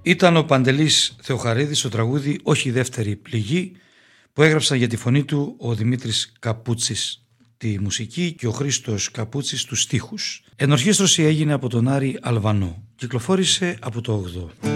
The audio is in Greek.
Ήταν ο Παντελής Θεοχαρίδης στο τραγούδι «Όχι η δεύτερη πληγή» που έγραψαν για τη φωνή του ο Δημήτρης Καπούτσης τη μουσική και ο Χρήστος Καπούτσης τους στίχους. Ενορχήστρωση έγινε από τον Άρη Αλβανό. Κυκλοφόρησε από το 8.